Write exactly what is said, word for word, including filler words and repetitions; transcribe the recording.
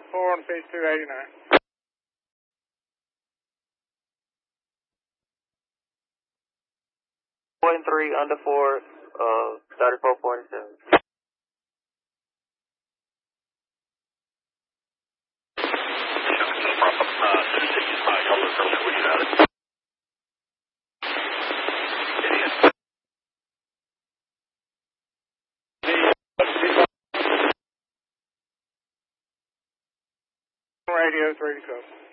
four on page two eighty-nine. Point three under four, uh, thirty-four forty-seven. Radio three to twelve.